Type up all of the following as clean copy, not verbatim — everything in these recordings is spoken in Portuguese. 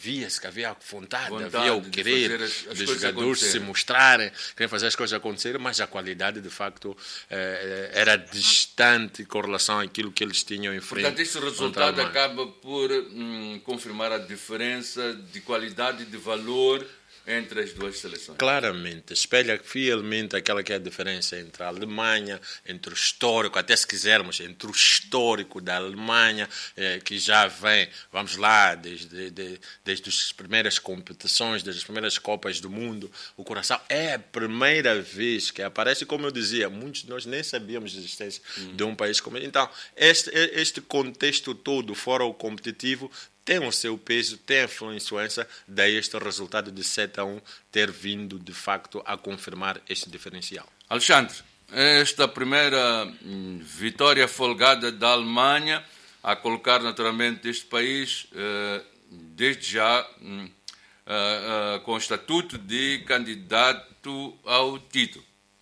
via-se que havia vontade, Vontade havia o de querer fazer as dos coisas jogadores se acontecerem. mostrarem, querem fazer as coisas acontecerem, mas a qualidade, de facto, era distante com relação àquilo que eles tinham em frente. Portanto, este contra a resultado Alemanha. acaba por confirmar a diferença de qualidade e de valor entre as duas seleções. Claramente, espelha fielmente aquela que é a diferença entre a Alemanha, entre o histórico, até se quisermos, entre o histórico da Alemanha, que já vem, vamos lá, desde as primeiras competições, desde as primeiras Copas do Mundo. O Curaçao é a primeira vez que aparece, como eu dizia, muitos de nós nem sabíamos da existência de um país como esse. Então, este contexto todo, fora o competitivo, tem o seu peso, tem a sua influência, daí este resultado de 7-1 ter vindo, de facto, a confirmar este diferencial. Alexandre, esta primeira vitória folgada da Alemanha a colocar naturalmente este país, desde já, com o estatuto de candidato ao título.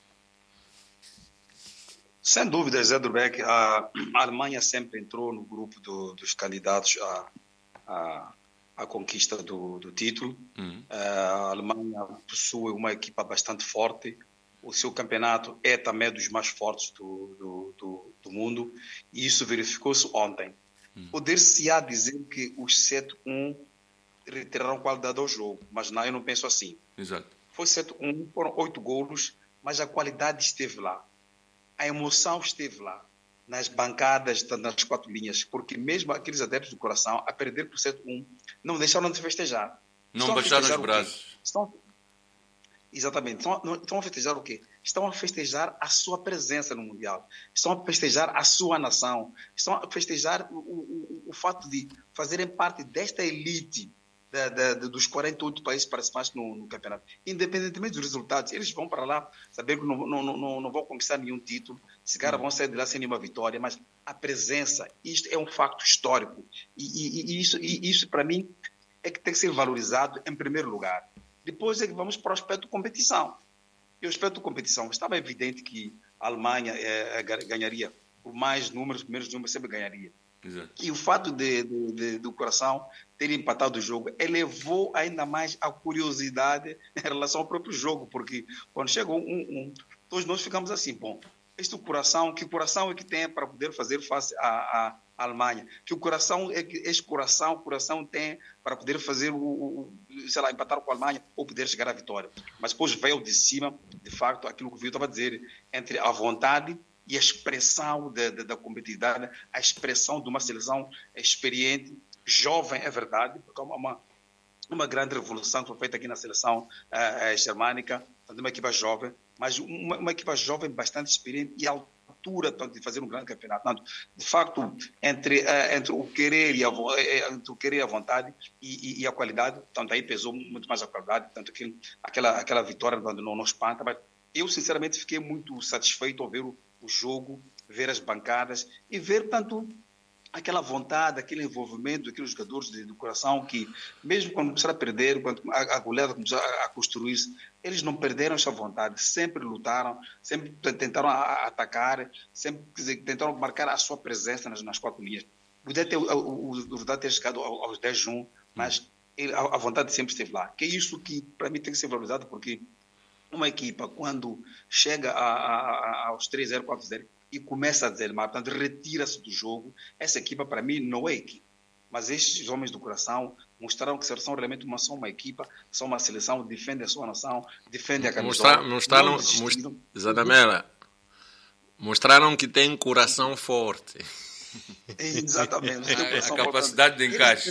Sem dúvida, Zé Durbeck, a Alemanha sempre entrou no grupo dos candidatos à conquista do título. A Alemanha possui uma equipa bastante forte. O seu campeonato é também dos mais fortes do mundo. E isso verificou-se ontem. Poder-se-á dizer que os 7-1 retiraram qualidade ao jogo, mas não, eu não penso assim. Exato. Foi 7-1, foram 8 golos, mas a qualidade esteve lá. A emoção esteve lá. Nas bancadas, nas 4 linhas, porque mesmo aqueles adeptos do Coração, a perder por 7-1, não deixaram de festejar. Não baixaram os braços. Exatamente. Estão a festejar o quê? Estão a festejar a sua presença no Mundial. Estão a festejar a sua nação. Estão a festejar o fato de fazerem parte desta elite dos 48 países participantes no campeonato. Independentemente dos resultados, eles vão para lá saber que não vão conquistar nenhum título, se cara vão sair de lá sem nenhuma vitória, mas a presença, isto é um facto histórico. E isso para mim, é que tem que ser valorizado em primeiro lugar. Depois é que vamos para o aspecto de competição. E o aspecto de competição, estava evidente que a Alemanha ganharia por mais números, primeiros números sempre ganharia. Exato. E o fato do Coração ter empatado o jogo elevou ainda mais a curiosidade em relação ao próprio jogo, porque quando chegou todos nós ficamos assim, bom, que coração é que tem para poder fazer face à Alemanha? Que coração tem para poder fazer empatar com a Alemanha ou poder chegar à vitória? Mas depois veio de cima, de facto, aquilo que o Vitor estava a dizer, entre a vontade e a expressão da competitividade, a expressão de uma seleção experiente, jovem, é verdade, porque é uma grande revolução que foi feita aqui na seleção germânica, uma equipa jovem, mas uma equipa jovem bastante experiente e à altura de fazer um grande campeonato. De facto, entre o querer e a vontade e a qualidade, tanto aí pesou muito mais a qualidade, tanto que aquela vitória não espanta, mas eu sinceramente fiquei muito satisfeito ao ver o jogo, ver as bancadas e ver tanto aquela vontade, aquele envolvimento daqueles jogadores do Coração que, mesmo quando começaram a perder, quando a goleada começou a construir-se, eles não perderam essa vontade, sempre lutaram, sempre tentaram atacar, sempre tentaram marcar a sua presença nas 4 linhas. Podia ter chegado aos 10-1, mas a vontade sempre esteve lá. Que é isso que, para mim, tem que ser valorizado, porque uma equipa, quando chega aos 3-0, 4-0 e começa a desanimar, portanto, retira-se do jogo, essa equipa, para mim, não é equipe. Mas estes homens do Coração mostraram que são realmente uma equipa, são uma seleção, defendem a sua nação, defendem a camisola. Mostraram que têm coração forte. Exatamente. A capacidade de encaixe.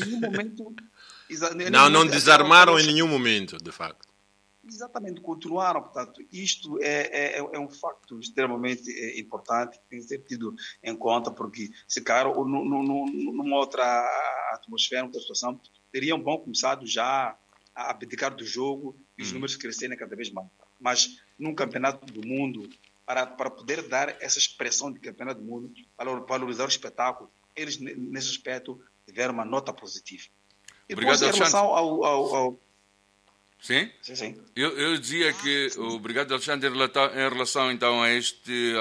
Não desarmaram em nenhum momento, de facto. Exatamente, continuaram. Portanto, isto é um facto extremamente importante, tem que ser tido em conta, porque se calhar numa outra atmosfera, outra situação, teriam começado já a abdicar do jogo e os números crescerem cada vez mais. Mas num campeonato do mundo, para poder dar essa expressão de campeonato do mundo, para valorizar o espetáculo, eles nesse aspecto tiveram uma nota positiva. E obrigado, depois, em relação ao Sim? Sim. Eu dizia que, obrigado, Alexandre, em relação então a este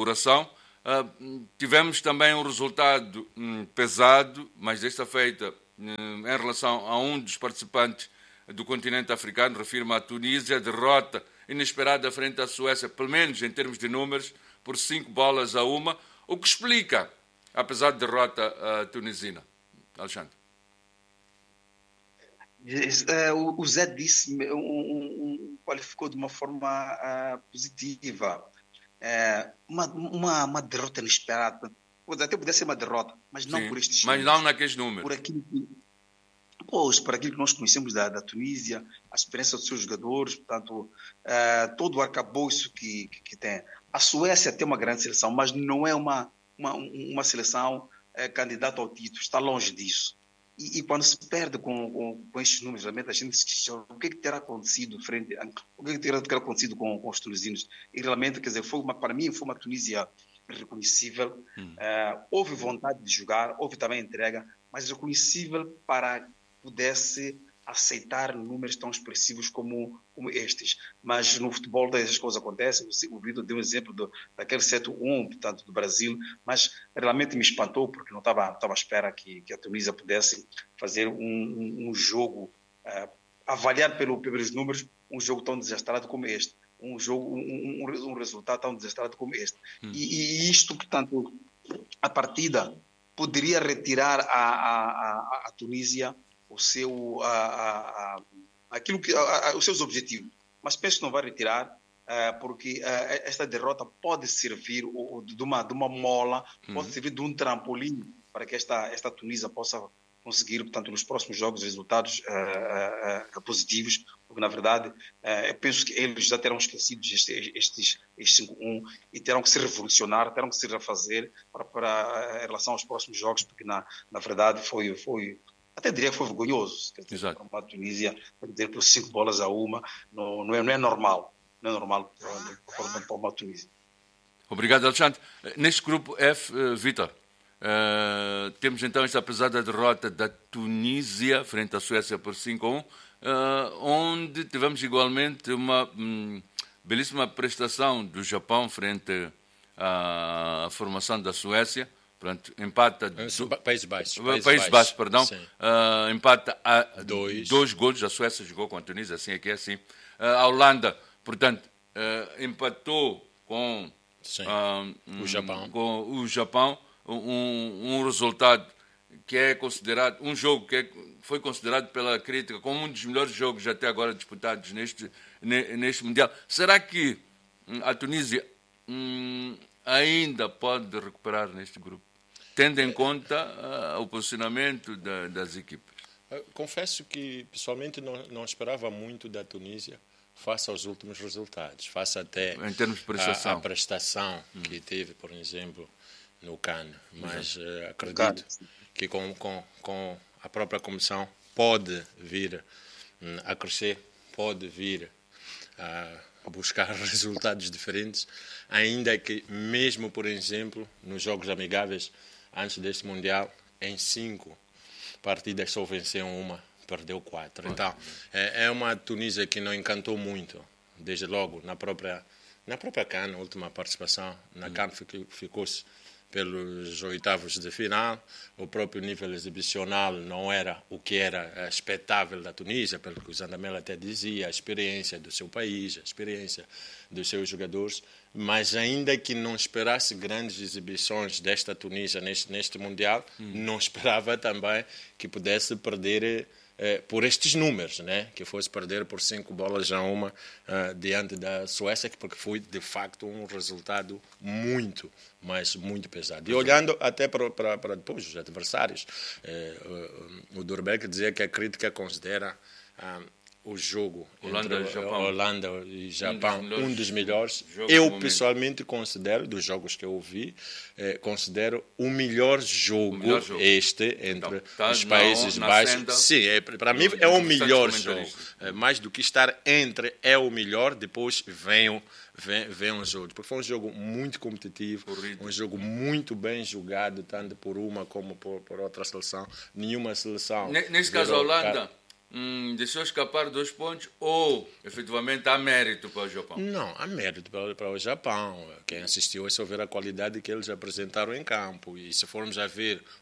Alemanha-Curação, tivemos também um resultado pesado, mas desta feita em relação a um dos participantes do continente africano, refiro-me à Tunísia, derrota inesperada frente à Suécia, pelo menos em termos de números, por 5-1, o que explica, apesar de derrota tunisina. Alexandre. O Zé disse, qualificou de uma forma positiva. Uma derrota inesperada. Até podia ser uma derrota, mas não por estes números. Mas não naqueles números. Por aquilo que nós conhecemos da Tunísia, a experiência dos seus jogadores, portanto, todo o arcabouço que tem. A Suécia tem uma grande seleção, mas não é uma seleção candidata ao título, está longe disso. E quando se perde com estes números, realmente a gente se questiona o que terá acontecido com os tunisinos. E realmente, quer dizer, para mim foi uma Tunísia reconhecível. Houve vontade de jogar, houve também entrega, mas reconhecível para pudesse aceitar números tão expressivos como estes. Mas no futebol essas coisas acontecem. O Vitor deu um exemplo daquele 7-1, portanto, do Brasil, mas realmente me espantou porque não estava à espera que a Tunísia pudesse fazer um jogo, avaliar pelos números, um jogo tão desastrado como este. Um resultado tão desastrado como este. E isto, portanto, a partida poderia retirar a Tunísia os seus objetivos. Mas penso que não vai retirar, porque esta derrota pode servir de uma mola, pode servir de um trampolim para que esta Tunísia possa conseguir, portanto, nos próximos jogos resultados positivos, porque, na verdade, eu penso que eles já terão esquecido estes 5-1 e terão que se revolucionar, terão que se refazer em relação aos próximos jogos, porque, na verdade, até diria que foi vergonhoso. Exato. Para a Tunísia, perder por 5-1, não é normal. Não é normal para uma Tunísia. Obrigado, Alexandre. Neste grupo F, Vitor, temos então esta pesada derrota da Tunísia frente à Suécia por 5-1, onde tivemos igualmente uma belíssima prestação do Japão frente à formação da Suécia. Pronto, empata... Países Baixos, perdão. Empata a 2 golos. A Suécia jogou com a Tunísia, assim é que é assim. A Holanda, portanto, empatou com o Japão. Um resultado que é considerado... Um jogo que foi considerado pela crítica como um dos melhores jogos até agora disputados neste Mundial. Será que a Tunísia ainda pode recuperar neste grupo, tendo em conta o posicionamento das equipes? Confesso que, pessoalmente, não esperava muito da Tunísia face aos últimos resultados, face até em termos de prestação. A prestação que teve, por exemplo, no CAN. Mas acredito que com a própria comissão pode vir a crescer, pode vir a buscar resultados diferentes, ainda que mesmo, por exemplo, nos jogos amigáveis antes deste Mundial, em 5 partidas só venceu 1, perdeu 4. Então, é uma Tunísia que não encantou muito, desde logo, na própria CAN, na última participação. Na CAN ficou-se pelos oitavos de final. O próprio nível exibicional não era o que era expectável da Tunísia, pelo que o Zandamel até dizia, a experiência do seu país, a experiência dos seus jogadores, mas ainda que não esperasse grandes exibições desta Tunísia neste Mundial, não esperava também que pudesse perder por estes números, né? Que fosse perder por 5-1 diante da Suécia, porque foi de facto um resultado muito, mas muito pesado. E olhando até para depois os adversários, o Durbeck dizia que a crítica considera o jogo entre Holanda e Japão um dos melhores. Eu pessoalmente considero, dos jogos que eu vi, considero o melhor jogo este entre os Países Baixos. Sim, para mim é o melhor jogo. Mais do que estar entre, é o melhor. Depois vem os outros. Porque foi um jogo muito competitivo, um jogo muito bem jogado, tanto por uma como por outra seleção. Nenhuma seleção... Neste caso, a Holanda... deixou escapar 2 pontos ou efetivamente há mérito para o Japão? Não, há mérito para o Japão. Quem assistiu é só ver a qualidade que eles apresentaram em campo. E se formos a ver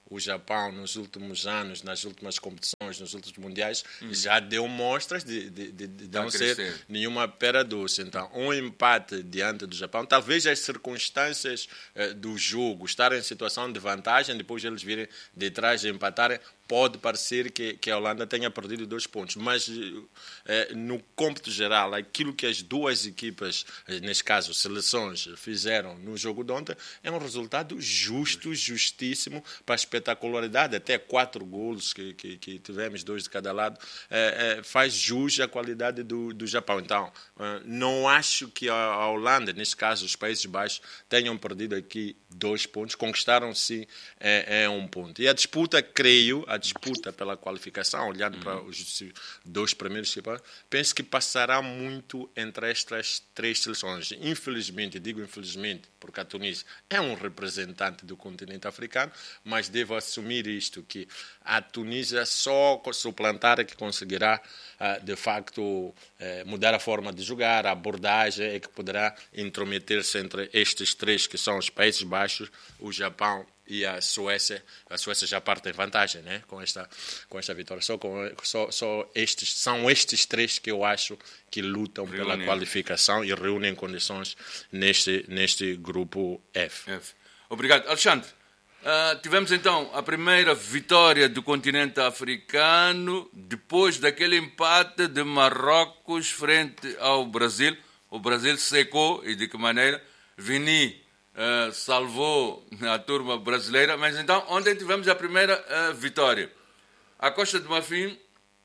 o Japão nos últimos anos, nas últimas competições, nos últimos mundiais, já deu mostras de não ser nenhuma pera doce. Então, um empate diante do Japão, talvez as circunstâncias do jogo, estarem em situação de vantagem, depois eles virem de trás e empatarem, pode parecer que a Holanda tenha perdido 2 pontos, mas no cômputo geral, aquilo que as duas equipas, neste caso seleções, fizeram no jogo de ontem, é um resultado justo, justíssimo, para a espetacularidade, até 4 golos que tivemos, 2 de cada lado, faz jus à qualidade do Japão. Então, não acho que a Holanda, neste caso os Países Baixos, tenham perdido aqui 2 pontos, conquistaram sim 1 ponto. E a disputa, creio, a disputa pela qualificação, olhando para os 2 primeiros, penso que passará muito entre estas 3 seleções. Infelizmente, digo infelizmente, porque a Tunísia é um representante do continente africano, mas devo assumir isto, que a Tunísia só suplantar é que conseguirá, de facto, mudar a forma de jogar, a abordagem, é que poderá intrometer-se entre estes 3, que são os Países Baixos, o Japão e a Suécia. A Suécia já parte em vantagem, né? com esta vitória. São estes 3 que eu acho que lutam pela qualificação e reúnem condições neste grupo F. Obrigado. Alexandre, tivemos então a primeira vitória do continente africano depois daquele empate de Marrocos frente ao Brasil. O Brasil secou, e de que maneira? Vini salvou a turma brasileira, mas então ontem tivemos a primeira vitória. A Costa de Marfim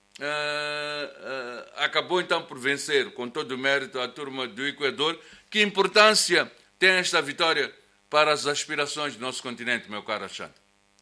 acabou então por vencer com todo o mérito a turma do Equador. Que importância tem esta vitória para as aspirações do nosso continente, meu caro Alexandre?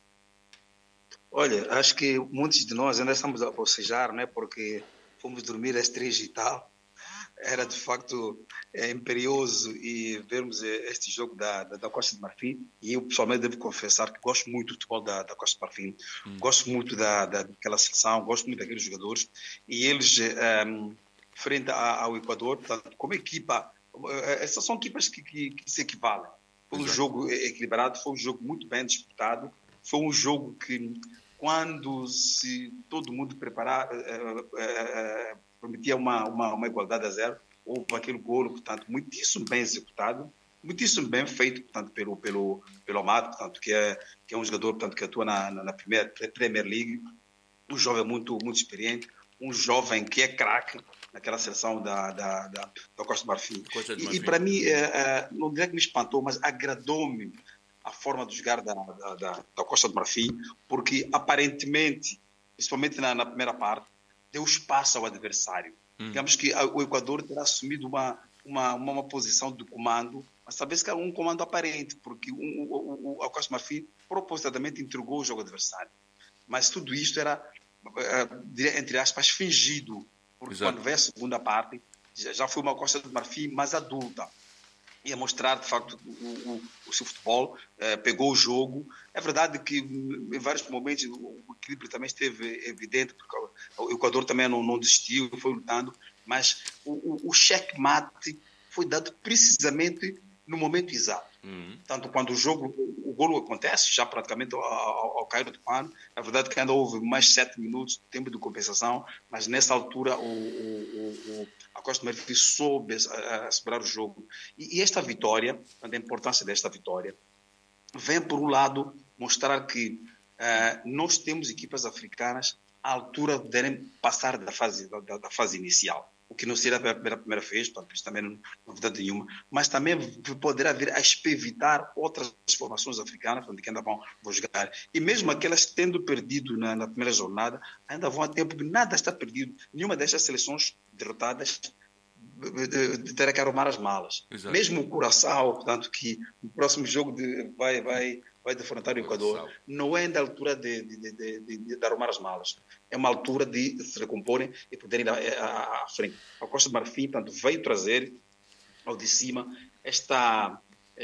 Olha, acho que muitos de nós ainda estamos a bocejar, né? Porque fomos dormir às 3 e tal. Era de facto imperioso e vermos este jogo da Costa de Marfim. E eu pessoalmente devo confessar que gosto muito do futebol da Costa de Marfim, gosto muito daquela seleção, gosto muito daqueles jogadores. E eles, frente ao Equador, portanto, como equipa, essas são equipas que se equivalem. Foi um jogo equilibrado, foi um jogo muito bem disputado, foi um jogo que, quando todo mundo preparar, prometia uma igualdade a 0. Houve aquele golo, portanto, muitíssimo bem executado, muitíssimo bem feito, portanto, pelo Amado, portanto, que é um jogador, portanto, que atua na Premier League, um jovem muito experiente, um jovem que é craque naquela seleção da Costa de Marfim. E para mim, não diria que me espantou, mas agradou-me a forma de jogar da Costa de Marfim, porque aparentemente, principalmente na primeira parte, deu espaço ao adversário. Digamos que o Equador terá assumido uma posição de comando, mas talvez que era um comando aparente, porque a Costa de Marfim propositadamente entregou o jogo adversário. Mas tudo isto era, entre aspas, fingido, porque Exato. Quando veio a segunda parte, já foi uma Costa de Marfim mais adulta. Ia mostrar, de facto, o seu futebol, pegou o jogo. É verdade que, em vários momentos, o equilíbrio também esteve evidente, porque o Equador também não desistiu, foi lutando, mas o checkmate foi dado precisamente no momento exato. Tanto quando o golo acontece, já praticamente ao cair do pano, é verdade que ainda houve mais 7 minutos de tempo de compensação, mas nessa altura a Costa de Marfim soube assegurar o jogo. E esta vitória, a importância desta vitória, vem, por um lado, mostrar que nós temos equipas africanas à altura de poderem passar da fase inicial. O que não seria a primeira vez, portanto, isso também não é novidade nenhuma, mas também poderá vir a evitar outras formações africanas, onde ainda vão jogar. E mesmo aquelas que tendo perdido na primeira jornada, ainda vão a tempo que nada está perdido. Nenhuma destas seleções derrotadas terá que arrumar as malas. Exato. Mesmo o Curaçao, portanto, que no próximo jogo vai defrontar o Equador, não é ainda a altura de arrumar as malas. É uma altura de se recomporem e poderem ir à frente. A Costa de Marfim, portanto, veio trazer ao de cima esta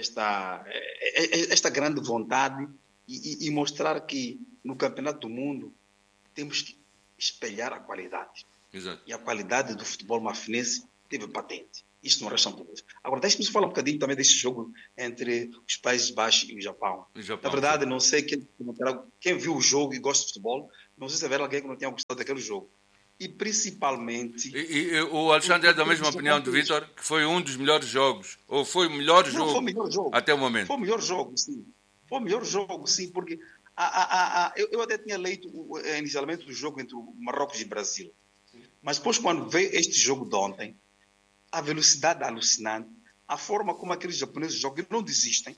grande vontade e mostrar que no Campeonato do Mundo temos que espelhar a qualidade. Exato. E a qualidade do futebol marfinense teve patente. Isso não restam todas. Agora, deixe-me falar um bocadinho também desse jogo entre os Países Baixos e o Japão. Na verdade, não sei quem viu o jogo e gosta de futebol, não sei se haver alguém que não tenha gostado daquele jogo. E principalmente... E o Alexandre é da mesma opinião do Vítor, que foi um dos melhores jogos, ou foi o melhor jogo, foi o melhor jogo até o momento? Foi o melhor jogo, sim. Foi o melhor jogo, sim, porque eu até tinha leito inicialmente do jogo entre o Marrocos e o Brasil. Mas depois, quando veio este jogo de ontem, a velocidade alucinante, a forma como aqueles japoneses jogam, não desistem.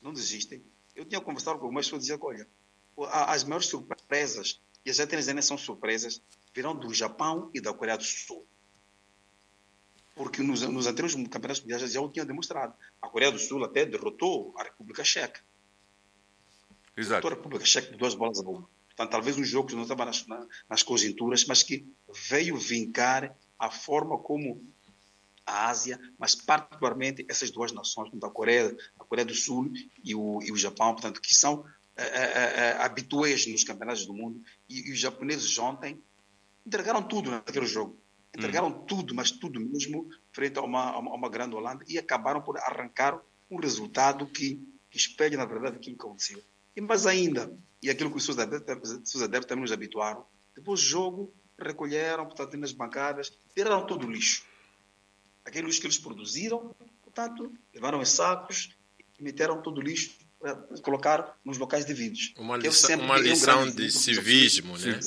Eu tinha conversado com algumas pessoas e dizia, olha, as maiores surpresas, e as até são surpresas, virão do Japão e da Coreia do Sul. Porque nos anteriores campeonatos mundiais já o tinham demonstrado. A Coreia do Sul até derrotou a República Checa. Exato. Derrotou a República Checa de 2-1. Portanto, talvez um jogo que não estava nas conjunturas, mas que veio vincar a forma como a Ásia, mas particularmente essas duas nações, a Coreia do Sul e o Japão, portanto, que são habituês nos campeonatos do mundo, e os japoneses ontem entregaram tudo naquele jogo. Entregaram tudo, mas tudo mesmo, frente a uma grande Holanda, e acabaram por arrancar um resultado que espelha, na verdade, aquilo que aconteceu. E mais ainda, e aquilo que os seus adeptos também nos habituaram, depois do jogo, recolheram, portanto, nas bancadas, tiraram todo o lixo. Aquele lixo que eles produziram, portanto, levaram em sacos e meteram todo o lixo para colocar nos locais devidos. Uma lição de civismo, né?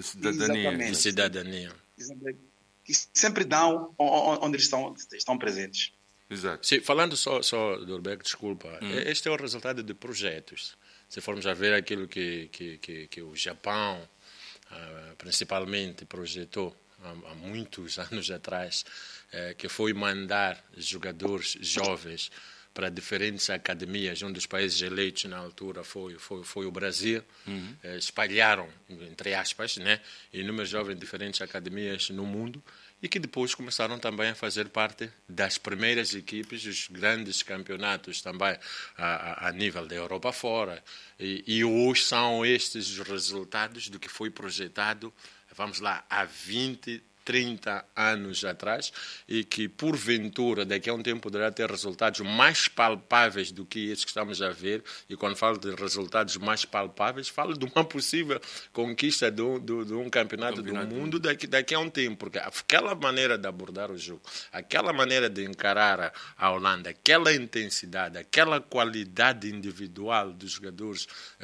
De cidadania. Que sempre dão onde eles estão presentes. Exato. Sim, falando só do Urbeck, desculpa, este é o resultado de projetos. Se formos a ver aquilo que o Japão, principalmente, projetou há muitos anos atrás, que foi mandar jogadores jovens para diferentes academias. Um dos países eleitos na altura foi o Brasil. Espalharam, entre aspas, né, inúmeros jovens em diferentes academias no mundo, e que depois começaram também a fazer parte das primeiras equipes dos grandes campeonatos também a nível da Europa fora. E hoje são estes os resultados do que foi projetado, vamos lá, há 20, 30 anos atrás, e que, porventura, daqui a um tempo poderá ter resultados mais palpáveis do que esses que estamos a ver. E quando falo de resultados mais palpáveis, falo de uma possível conquista de um campeonato do mundo daqui a um tempo, porque aquela maneira de abordar o jogo, aquela maneira de encarar a Holanda, aquela intensidade, aquela qualidade individual dos jogadores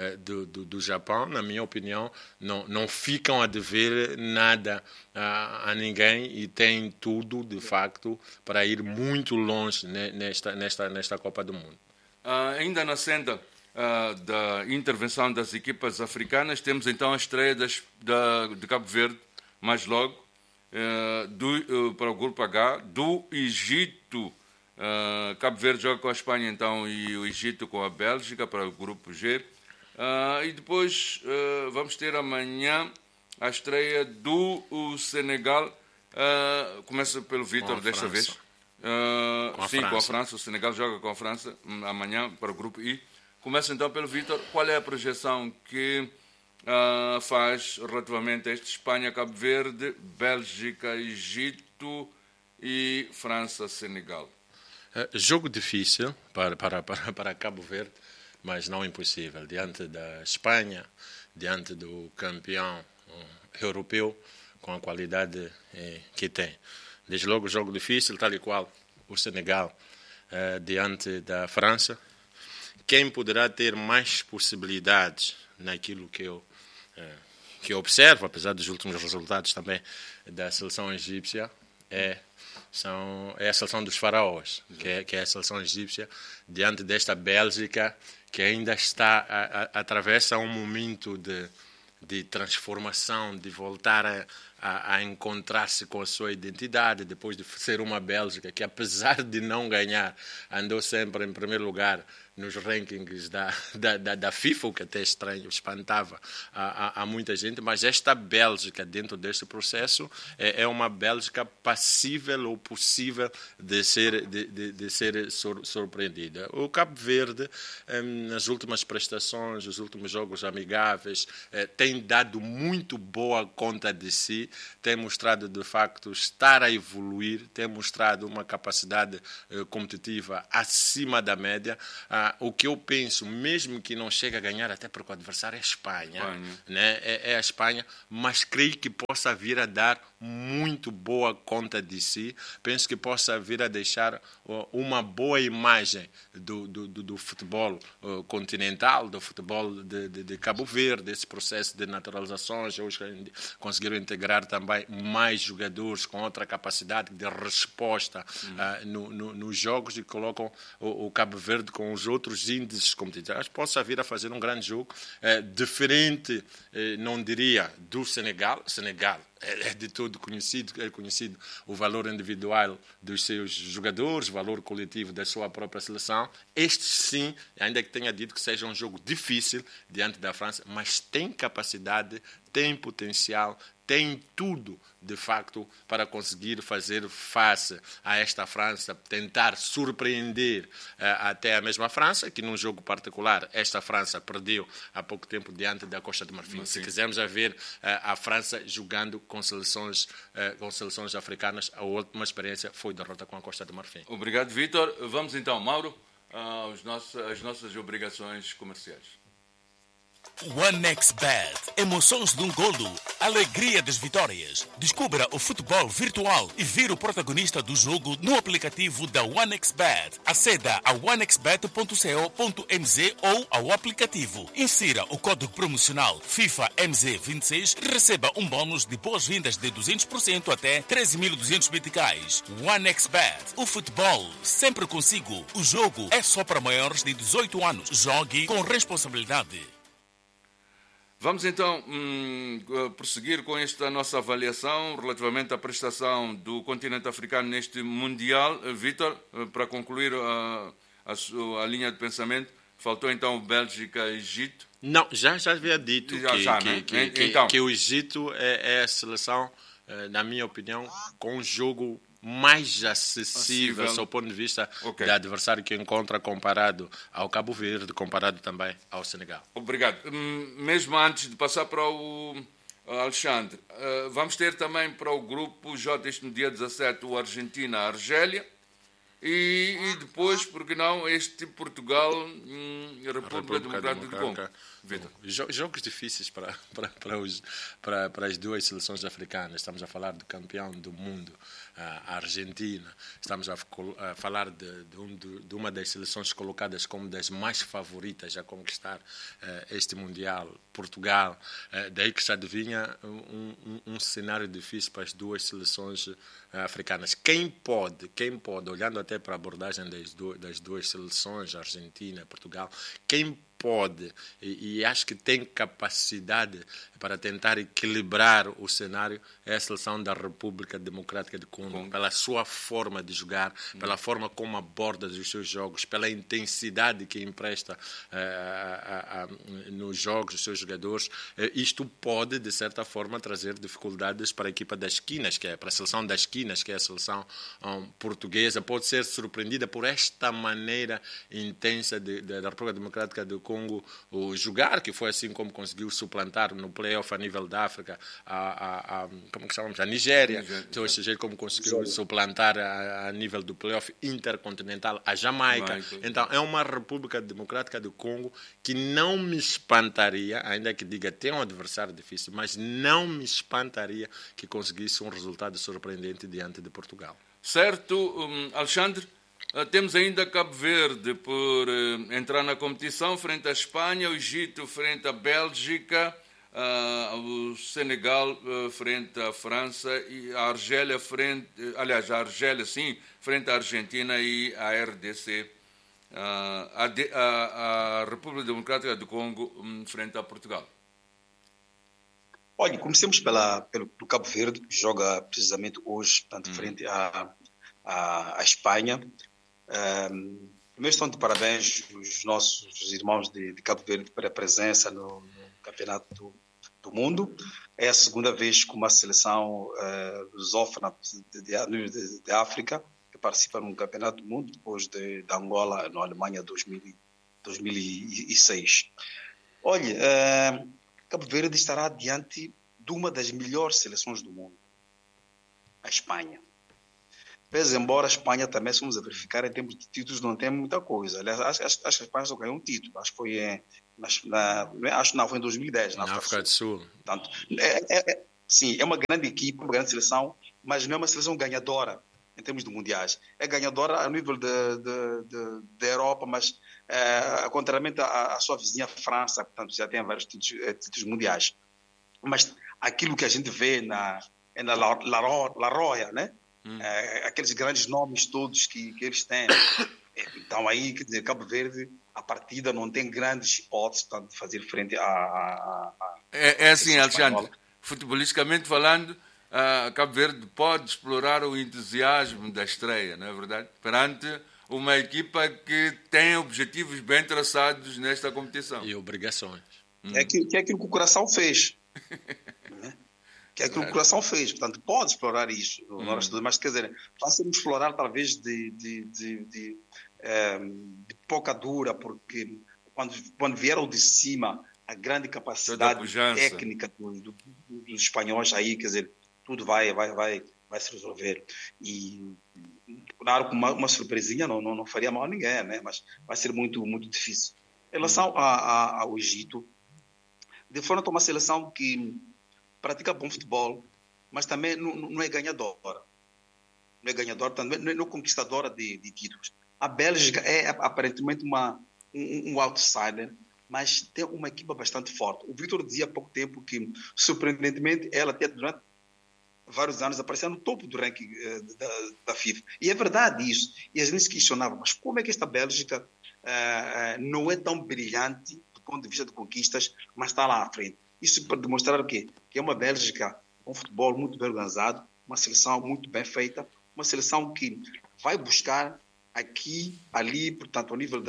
do Japão, na minha opinião, não ficam a dever nada a ninguém, e tem tudo, de facto, para ir muito longe nesta Copa do Mundo. Ainda na senda da intervenção das equipas africanas, temos então a estreia de Cabo Verde, mais logo, para o Grupo H, do Egito. Cabo Verde joga com a Espanha, então, e o Egito com a Bélgica para o Grupo G. E depois vamos ter amanhã a estreia do Senegal. Começa pelo Vítor desta vez. Com a França. O Senegal joga com a França amanhã para o Grupo I. Começa então pelo Vítor. Qual é a projeção que faz relativamente a este Espanha, Cabo Verde, Bélgica, Egito e França, Senegal? Jogo difícil para Cabo Verde, mas não impossível. Diante da Espanha, diante do campeão europeu, com a qualidade que tem. Desde logo, jogo difícil, tal e qual o Senegal diante da França. Quem poderá ter mais possibilidades naquilo que eu observo, apesar dos últimos resultados também da seleção egípcia, é a seleção dos faraós, que é a seleção egípcia, diante desta Bélgica, que ainda atravessa um momento de transformação, de voltar a encontrar-se com a sua identidade, depois de ser uma Bélgica que, apesar de não ganhar, andou sempre em primeiro lugar nos rankings da FIFA, o que até estranho, espantava a muita gente, mas esta Bélgica, dentro deste processo, é uma Bélgica passível ou possível de ser surpreendida. O Cabo Verde, nas últimas prestações, os últimos jogos amigáveis, tem dado muito boa conta de si, tem mostrado de facto estar a evoluir, tem mostrado uma capacidade competitiva acima da média. O que eu penso, mesmo que não chegue a ganhar, até porque o adversário é a Espanha, né? É a Espanha, mas creio que possa vir a dar muito boa conta de si. Penso que possa vir a deixar uma boa imagem do futebol continental, do futebol de Cabo Verde, esse processo de naturalizações. Hoje conseguiram integrar também mais jogadores com outra capacidade de resposta nos jogos, e colocam o Cabo Verde com os outros índices competitivos. Possa vir a fazer um grande jogo, diferente, não diria, do Senegal. Senegal é de todo conhecido o valor individual dos seus jogadores, o valor coletivo da sua própria seleção. Este sim, ainda que tenha dito que seja um jogo difícil diante da França, mas tem capacidade, tem potencial, tem tudo, de facto, para conseguir fazer face a esta França, tentar surpreender até a mesma França, que num jogo particular, esta França perdeu há pouco tempo diante da Costa de Marfim. Se quisermos ver a França jogando com seleções africanas, a última experiência foi derrota com a Costa de Marfim. Obrigado, Vítor. Vamos então, Mauro, às nossas obrigações comerciais. OneXBet. Emoções de um golo. Alegria das vitórias. Descubra o futebol virtual e vire o protagonista do jogo no aplicativo da OneXBet. Aceda a onexbet.co.mz ou ao aplicativo. Insira o código promocional FIFA MZ26 e receba um bônus de boas-vindas de 200% até 13.200 meticais. OneXBet. O futebol sempre consigo. O jogo é só para maiores de 18 anos. Jogue com responsabilidade. Vamos então prosseguir com esta nossa avaliação relativamente à prestação do continente africano neste Mundial. Vítor, para concluir a linha de pensamento, faltou então Bélgica e Egito. Não, já havia dito que o Egito é a seleção, na minha opinião, com um jogo mais acessível, do ponto de vista do adversário que encontra, comparado ao Cabo Verde, comparado também ao Senegal. Obrigado. Mesmo antes de passar para o Alexandre, vamos ter também para o grupo J, este no dia 17, o Argentina, a Argélia, e depois, porque não, este Portugal e a República Democrática do Congo. Jogos difíceis para as duas seleções africanas. Estamos a falar do campeão do mundo, a Argentina. Estamos a falar de uma das seleções colocadas como das mais favoritas a conquistar este Mundial, Portugal. Daí que se adivinha um cenário difícil para as duas seleções africanas. Quem pode, olhando até para a abordagem das duas seleções, Argentina e Portugal, quem pode, e acho que tem capacidade para tentar equilibrar o cenário, é a seleção da República Democrática do Congo, pela sua forma de jogar, pela forma como aborda os seus jogos, pela intensidade que empresta nos jogos os seus jogadores. Isto pode, de certa forma, trazer dificuldades para a equipa das esquinas, para a seleção das esquinas, que é a seleção portuguesa. Pode ser surpreendida por esta maneira intensa da República Democrática do Congo jogar, que foi assim como conseguiu suplantar no play-off a nível da África a Nigéria, então, ou seja, como conseguiu suplantar a nível do play-off intercontinental a Jamaica. Então é uma República Democrática do Congo que não me espantaria, ainda que diga tem um adversário difícil, mas não me espantaria que conseguisse um resultado surpreendente diante de Portugal. Certo, Alexandre? Temos ainda Cabo Verde por entrar na competição, frente à Espanha, o Egito frente à Bélgica, o Senegal frente à França e a Argélia frente à Argentina e à RDC, a República Democrática do Congo frente a Portugal. Olha, comecemos pelo Cabo Verde, que joga precisamente hoje, portanto, frente à Espanha. Primeiro estão de parabéns os nossos irmãos de Cabo Verde pela presença no Campeonato do Mundo. É a segunda vez que uma seleção lusófona de África que participa no Campeonato do Mundo, depois da Angola, na Alemanha, 2006. Olha, Cabo Verde estará diante de uma das melhores seleções do mundo, a Espanha. Pese embora a Espanha também, se vamos a verificar, em termos de títulos, não tem muita coisa. Aliás, acho que a Espanha só ganhou um título. Acho que foi foi em 2010, Na África do Sul. Portanto, sim, é uma grande equipe, uma grande seleção, mas não é uma seleção ganhadora em termos de mundiais. É ganhadora a nível da Europa, mas contrariamente à sua vizinha França, portanto, já tem vários títulos mundiais. Mas aquilo que a gente vê na La Roya, né? Aqueles grandes nomes todos que eles têm. Então aí, quer dizer, Cabo Verde, a partida não tem grandes hipóteses, portanto, de fazer frente a É assim, Alexandre, futebolisticamente falando, Cabo Verde pode explorar o entusiasmo da estreia, não é verdade? Perante uma equipa que tem objetivos bem traçados nesta competição. E obrigações. É aquilo que o Curaçao fez. Que é aquilo que o Curaçao fez. Portanto, pode explorar isso. Mas, quer dizer, fácil explorar talvez de pouca dura, porque quando vieram de cima a grande capacidade técnica dos espanhóis aí, quer dizer, tudo vai se resolver. E, claro, uma surpresinha não faria mal a ninguém, né? Mas vai ser muito, muito difícil. Em relação ao Egito, de forma uma seleção que pratica bom futebol, mas também não é ganhadora. Não é ganhadora, também não é conquistadora de títulos. A Bélgica é aparentemente um outsider, mas tem uma equipa bastante forte. O Victor dizia há pouco tempo que, surpreendentemente, ela até durante vários anos aparecia no topo do ranking da FIFA. E é verdade isso. E a gente se questionava, mas como é que esta Bélgica não é tão brilhante do ponto de vista de conquistas, mas está lá à frente? Isso para demonstrar o quê? Que é uma Bélgica com um futebol muito bem organizado, uma seleção muito bem feita, uma seleção que vai buscar aqui, ali, portanto, ao nível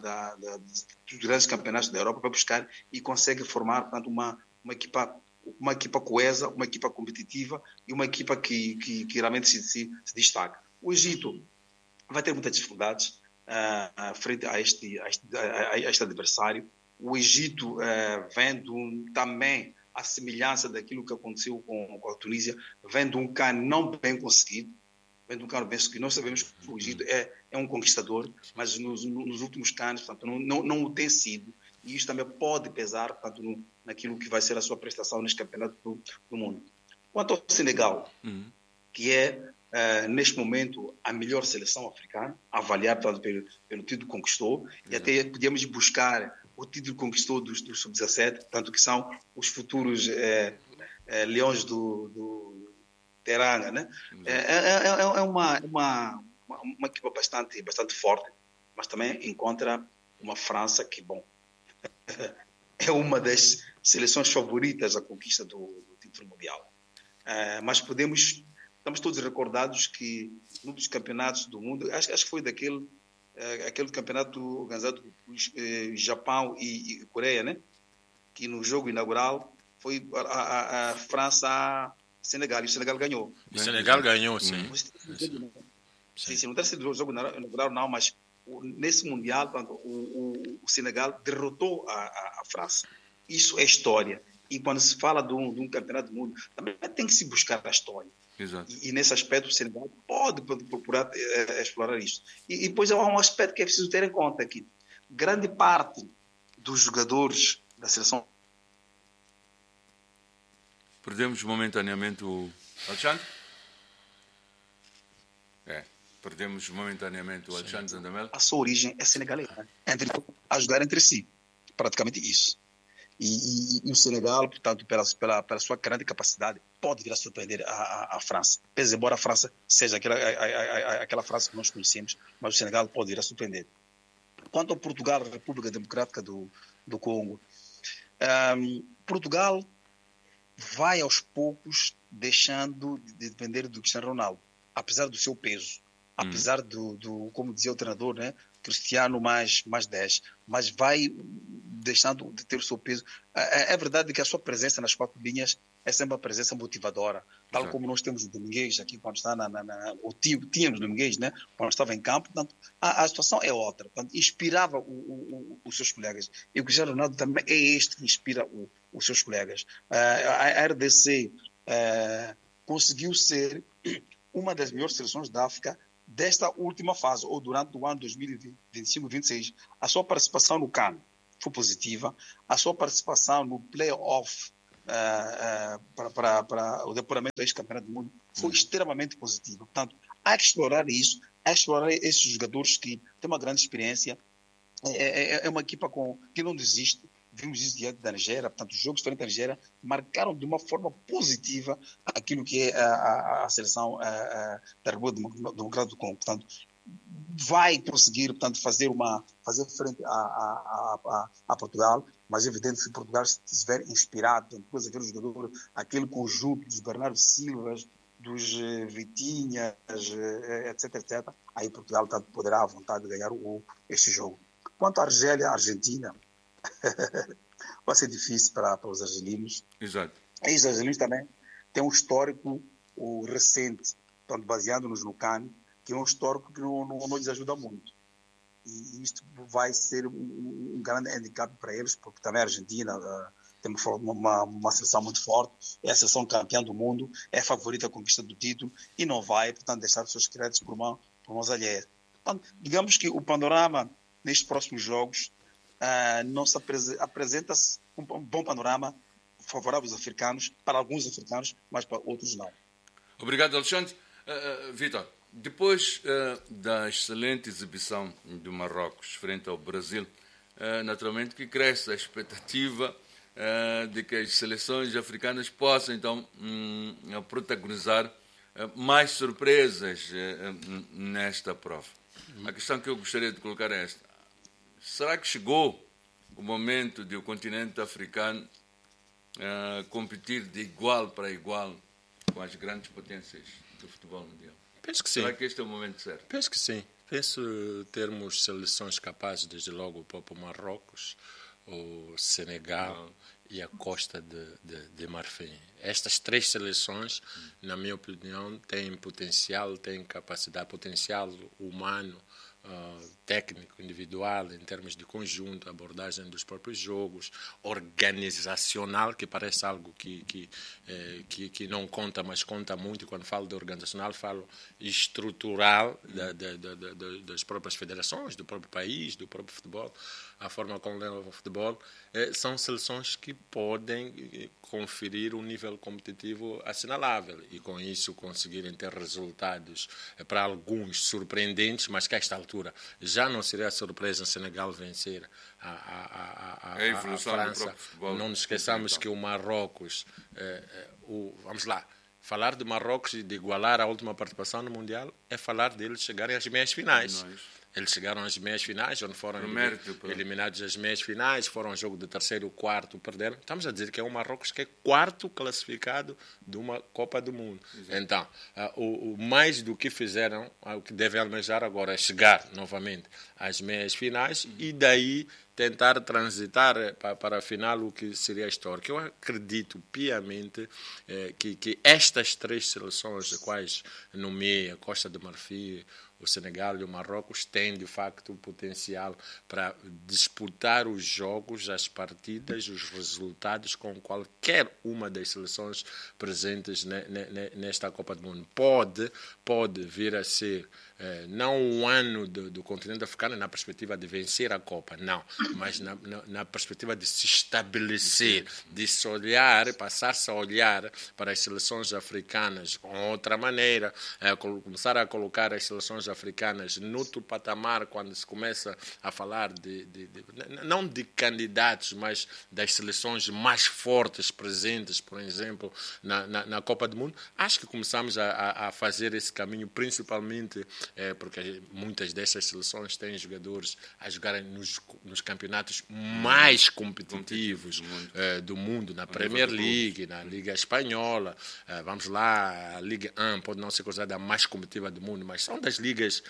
dos grandes campeonatos da Europa, vai buscar e consegue formar, portanto, uma equipa coesa, uma equipa competitiva e uma equipa que realmente se destaca. O Egito vai ter muitas dificuldades frente a este adversário. O Egito, vendo também a semelhança daquilo que aconteceu com a Tunísia, vendo um CAN não bem conseguido, nós sabemos que o Egito é um conquistador, mas nos últimos CANs, portanto, não o tem sido, e isso também pode pesar, portanto, naquilo que vai ser a sua prestação neste campeonato do mundo. Quanto ao Senegal, que é, neste momento, a melhor seleção africana, avaliada pelo título que conquistou, e até podíamos buscar o título que conquistou do Sub-17, tanto que são os futuros leões do Teranga, né? É uma equipa bastante forte, mas também encontra uma França que, bom, é uma das seleções favoritas à conquista do título mundial. Mas estamos todos recordados que num dos campeonatos do mundo, acho que foi aquele campeonato organizado por Japão e Coreia, né? Que no jogo inaugural foi a França Senegal, e o Senegal ganhou. O Senegal ganhou, sim. Sim, não tem sido o jogo inaugural, não, mas nesse Mundial, o Senegal derrotou a França. Isso é história. E quando se fala de um campeonato do mundo, também tem que se buscar a história. Exato. E nesse aspecto o Senegal pode procurar explorar isso. E depois há um aspecto que é preciso ter em conta aqui. Grande parte dos jogadores da seleção... Perdemos momentaneamente o Alexandre? Perdemos momentaneamente o Alexandre Zandamel. A sua origem é senegalesa. A jogar entre si. Praticamente isso. E o Senegal, portanto, pela sua grande capacidade, pode vir a surpreender a França. Pese embora a França seja aquela França que nós conhecemos, mas o Senegal pode vir a surpreender. Quanto ao Portugal, República Democrática do Congo, Portugal vai aos poucos deixando de depender do Cristiano Ronaldo, apesar do seu peso, apesar do como dizia o treinador, né, Cristiano mais 10, mas vai deixando de ter o seu peso. É verdade que a sua presença nas quatro linhas é sempre uma presença motivadora, tal como nós temos o Domingues aqui quando está tínhamos o Domingues, né, quando estava em campo. Portanto, a situação é outra, portanto, inspirava os seus colegas, e o Cristiano Ronaldo também é este que inspira os seus colegas. A RDC conseguiu ser uma das melhores seleções da África desta última fase, ou durante o ano 2025-26. A sua participação no CAN foi positiva, a sua participação no play-off para o depuramento deste campeonato do mundo foi extremamente positiva. Portanto, há que explorar isso, há que explorar esses jogadores que têm uma grande experiência. É uma equipa que não desiste. Vimos isso diante da Nigéria. Portanto, os jogos frente à Nigéria marcaram de uma forma positiva aquilo que é a seleção da República Democrática do Congo. Portanto, vai conseguir, portanto, fazer frente a Portugal, mas é evidente que se Portugal estiver inspirado, depois aquele jogador, aquele conjunto dos Bernardo Silvas, dos Vitinhas, etc., aí Portugal, portanto, poderá à vontade de ganhar este jogo. Quanto à Argélia, a Argentina, vai ser difícil para os argelinos. Exato. E os argelinos também têm um histórico recente, portanto, baseando-nos no CAN, que é um histórico que não lhes ajuda muito. E isto vai ser um grande handicap para eles, porque também a Argentina tem uma seleção muito forte, é a seleção campeã do mundo, é a favorita à conquista do título e não vai, portanto, deixar os seus créditos por mãos alheias. Portanto, digamos que o panorama nestes próximos jogos não se apresenta-se um bom panorama favorável aos africanos, para alguns africanos, mas para outros não. Obrigado, Alexandre. Vitor, depois da excelente exibição do Marrocos frente ao Brasil, naturalmente que cresce a expectativa de que as seleções africanas possam, então, protagonizar mais surpresas nesta prova. A questão que eu gostaria de colocar é esta. Será que chegou o momento de o continente africano competir de igual para igual com as grandes potências do futebol mundial? Penso que sim. Será que este é o momento certo? Penso que sim. Penso termos seleções capazes, desde logo o próprio Marrocos, o Senegal e a Costa de Marfim. Estas três seleções, na minha opinião, têm potencial, têm capacidade, potencial humano, técnico, individual, em termos de conjunto, abordagem dos próprios jogos, organizacional, que parece algo que não conta, mas conta muito. E quando falo de organizacional, falo estrutural das próprias federações, do próprio país, do próprio futebol, a forma como leva o futebol. São seleções que podem conferir um nível competitivo assinalável e, com isso, conseguirem ter resultados, para alguns, surpreendentes, mas que a esta altura já não seria surpresa Senegal vencer a França. Não nos esqueçamos que o Marrocos, vamos lá, falar de Marrocos e de igualar a última participação no Mundial é falar deles chegarem às meias finais. Eles chegaram às meias finais, onde foram eliminados às meias finais, foram ao jogo de terceiro e quarto, perderam. Estamos a dizer que é um Marrocos que é quarto classificado de uma Copa do Mundo. Exato. Então, o mais do que fizeram, o que devem almejar agora é chegar novamente às meias finais e daí tentar transitar para a final o que seria histórico. Eu acredito piamente que estas três seleções, as quais nomeei, a Costa do Marfim, o Senegal e o Marrocos, têm de facto o potencial para disputar os jogos, as partidas, os resultados com qualquer uma das seleções presentes nesta Copa do Mundo. Pode vir a ser não um ano do continente africano na perspectiva de vencer a Copa, não, mas na perspectiva de se estabelecer, de se olhar, passar-se a olhar para as seleções africanas com outra maneira, começar a colocar as seleções africanas no outro patamar, quando se começa a falar não de candidatos, mas das seleções mais fortes presentes, por exemplo, na Copa do Mundo. Acho que começamos a fazer esse caminho, principalmente porque muitas dessas seleções têm jogadores a jogarem nos campeonatos mais competitivos do mundo, na Premier League, na Liga Espanhola, vamos lá, a Liga 1 pode não ser considerada a mais competitiva do mundo, mas são das ligas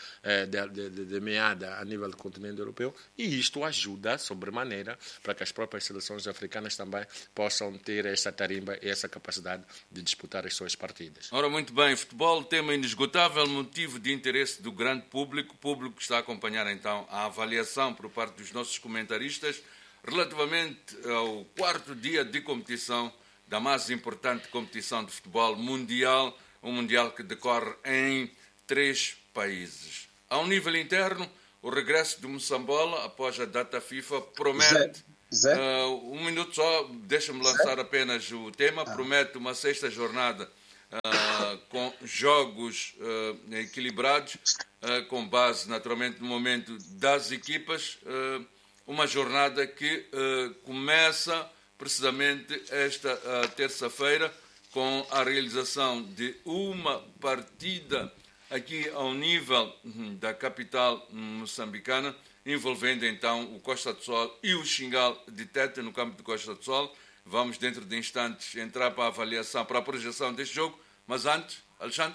de meada a nível do continente europeu, e isto ajuda sobremaneira para que as próprias seleções africanas também possam ter essa tarimba e essa capacidade de disputar as suas partidas. Ora, muito bem, futebol, tema inesgotável, motivo de interesse do grande público, o público que está a acompanhar então a avaliação por parte dos nossos comentaristas. relativamente ao quarto dia de competição da mais importante competição de futebol mundial, um mundial que decorre em 3 países. Ao nível interno, o regresso de Moçambola após a data FIFA promete... Zé? Um minuto só, deixa-me lançar apenas o tema. Promete uma 6ª jornada com jogos equilibrados, com base naturalmente no momento das equipas. Uma jornada que começa precisamente esta terça-feira com a realização de uma partida aqui ao nível da capital moçambicana, envolvendo então o Costa do Sol e o Xingal de Tete no campo de Costa do Sol. Vamos dentro de instantes entrar para a avaliação, para a projeção deste jogo, mas antes, Alexandre?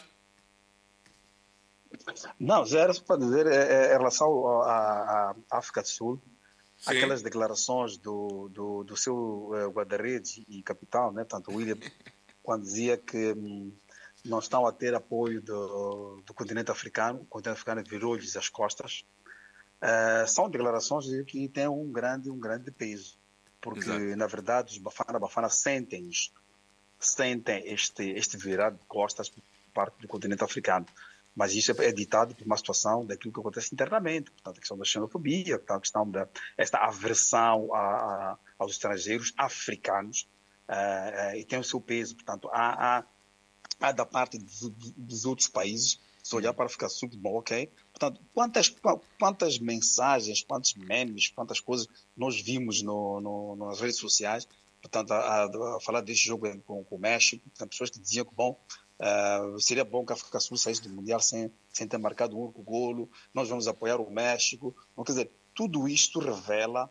Não, já era só para dizer, em relação à África do Sul, Sim. aquelas declarações do seu guarda-redes e capitão, né, tanto William, quando dizia que não estão a ter apoio do continente africano, o continente africano virou-lhes as costas. São declarações que têm um grande peso, porque Exato. na verdade os Bafana sentem isto, sentem este virar de costas por parte do continente africano, mas isso é ditado por uma situação daquilo que acontece internamente, portanto a questão da xenofobia, portanto, a questão esta aversão aos estrangeiros africanos, e tem o seu peso, portanto há da parte dos outros países. Se olhar para ficar super bom, ok? Portanto, quantas mensagens, quantos memes, quantas coisas nós vimos nas redes sociais, portanto, a falar deste jogo com o México, portanto, pessoas que diziam que, bom, seria bom que a África do Sul saísse do Mundial sem ter marcado um único golo, nós vamos apoiar o México. Então, quer dizer, tudo isto revela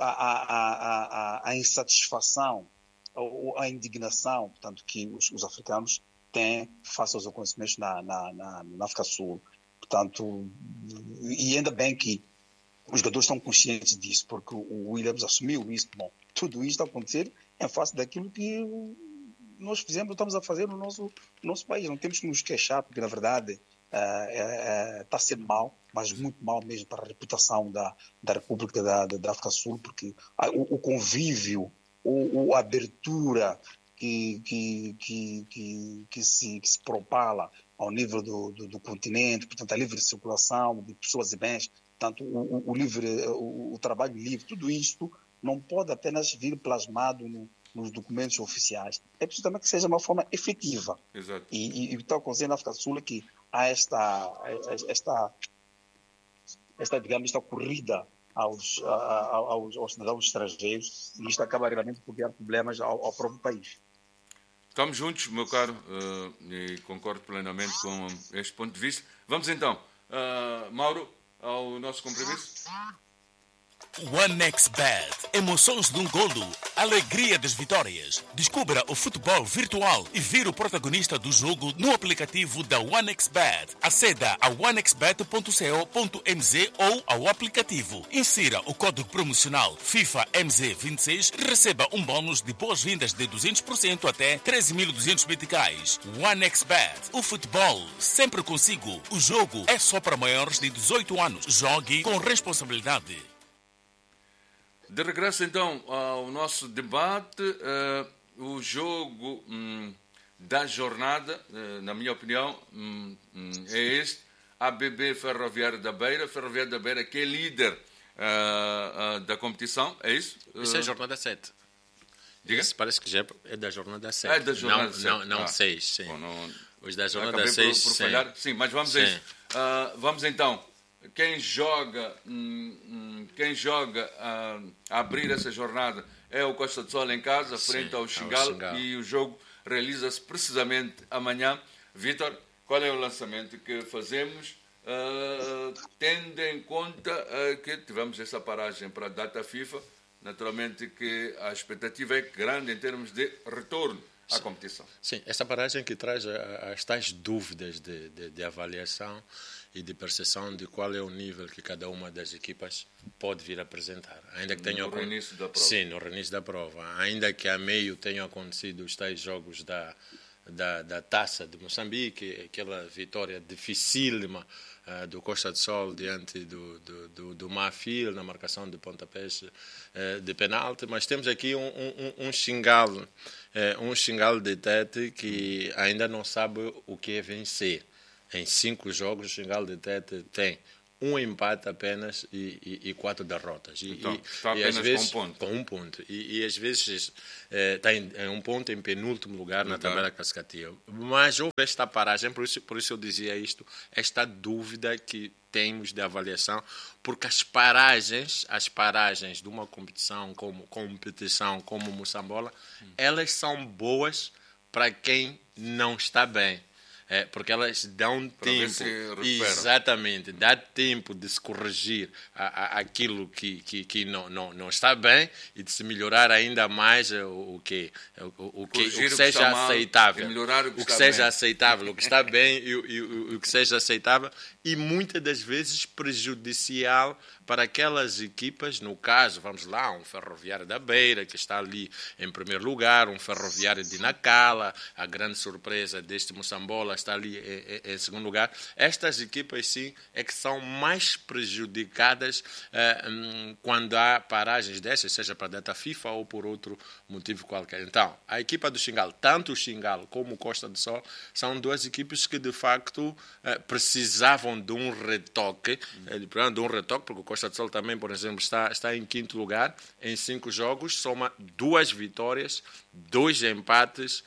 a insatisfação, a indignação, portanto, que os africanos têm face aos acontecimentos na África do Sul. Portanto, e ainda bem que os jogadores estão conscientes disso, porque o Williams assumiu isso. Bom, tudo isto a acontecer em face daquilo que nós fizemos, estamos a fazer no nosso país. Não temos que nos queixar, porque na verdade está a ser mal, mas muito mal mesmo para a reputação da República da África do Sul, porque o convívio, a abertura que se propala ao nível do continente, portanto a livre circulação de pessoas e bens, portanto o trabalho livre, tudo isto não pode apenas vir plasmado nos documentos oficiais. É preciso também que seja uma forma efetiva. Exato. E o que está acontecendo na África do Sul é que há esta corrida aos cidadãos estrangeiros, e isto acaba realmente por criar problemas ao próprio país. Estamos juntos, meu caro, e concordo plenamente com este ponto de vista. Vamos então, Mauro, ao nosso compromisso. OneXBet. Emoções de um golo. Alegria das vitórias. Descubra o futebol virtual e vire o protagonista do jogo no aplicativo da OneXBet. Aceda a onexbet.co.mz ou ao aplicativo. Insira o código promocional FIFA MZ26 e receba um bônus de boas-vindas de 200% até 13.200 meticais. OneXBet. O futebol sempre consigo. O jogo é só para maiores de 18 anos. Jogue com responsabilidade. De regresso, então, ao nosso debate, o jogo da jornada, na minha opinião, é este. ABB Ferroviário da Beira. Ferroviário da Beira, que é líder da competição, é isso? Isso é a jornada 7. Diga? Isso parece que já é da jornada 7. É da jornada 7. Não 6, sim. Bom, Os da jornada acabei 6, por falhar. Sim, mas vamos a isso. Vamos então. Quem joga a abrir essa jornada é o Costa do Sol em casa, frente ao Xingal, e o jogo realiza-se precisamente amanhã. Vítor, qual é o lançamento que fazemos, tendo em conta que tivemos essa paragem para a data FIFA? Naturalmente que a expectativa é grande em termos de retorno à competição. Sim, essa paragem que traz as tais dúvidas de avaliação e de percepção de qual é o nível que cada uma das equipas pode vir a apresentar. Ainda que tenha no reinício da prova. Sim, no reinício da prova. Ainda que a meio tenham acontecido os tais jogos da Taça de Moçambique, aquela vitória dificílima do Costa do Sol diante do Mafil na marcação de pontapés de penalti, mas temos aqui um xingalo de Tete que ainda não sabe o que é vencer. Em 5 jogos, o xingalo de Tete tem um empate apenas e 4 derrotas. Então, está e apenas às vezes, com um ponto. Com um ponto. E às vezes está em um ponto em penúltimo lugar na tabela classificativa. Mas houve esta paragem, por isso eu dizia isto, esta dúvida que temos de avaliação, porque as paragens de uma competição como o Moçambola, elas são boas para quem não está bem. Porque elas dão tempo, exatamente, dá tempo de se corrigir aquilo que não está bem e de se melhorar ainda mais o que seja aceitável, o que seja aceitável, o que está bem e o que seja aceitável, e muitas das vezes prejudicial para aquelas equipas, no caso, vamos lá, um Ferroviário da Beira, que está ali em primeiro lugar, um Ferroviário de Nacala, a grande surpresa deste Moçambola está ali em segundo lugar. Estas equipas, sim, é que são mais prejudicadas quando há paragens dessas, seja para data FIFA ou por outro motivo qualquer. Então, a equipa do Xingalo, tanto o Xingalo como o Costa do Sol, são duas equipes que, de facto, precisavam de um retoque, porque o Costa do Sol também, por exemplo, está em quinto lugar, em 5 jogos, soma 2 vitórias, 2 empates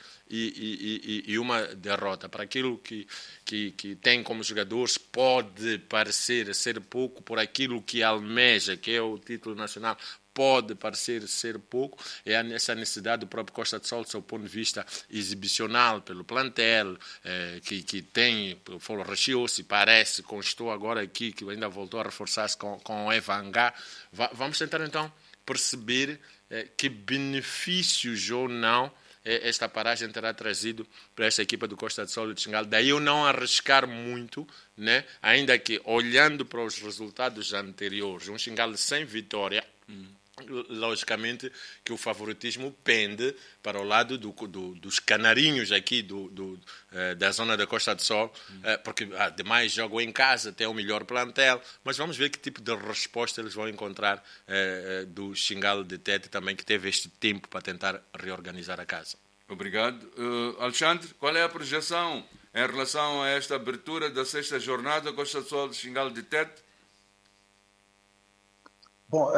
e uma derrota. Para aquilo que tem como jogadores, pode parecer ser pouco, por aquilo que almeja, que é o título nacional, pode parecer ser pouco, é essa necessidade do próprio Costa do Sol, do seu ponto de vista exibicional, pelo plantel, que tem, recheou-se, parece, constou agora aqui, que ainda voltou a reforçar-se com o Evangá. Vamos tentar então perceber que benefícios ou não esta paragem terá trazido para esta equipa do Costa do Sol e do Xingalo. Daí eu não arriscar muito, né? Ainda que olhando para os resultados anteriores, um Xingalo sem vitória, logicamente que o favoritismo pende para o lado dos canarinhos aqui da zona da Costa do Sol, porque demais jogam em casa, tem o melhor plantel, mas vamos ver que tipo de resposta eles vão encontrar do Xingalo de Tete também, que teve este tempo para tentar reorganizar a casa. Obrigado. Alexandre, qual é a projeção em relação a esta abertura da 6ª jornada Costa do Sol de Xingalo de Tete? Bom,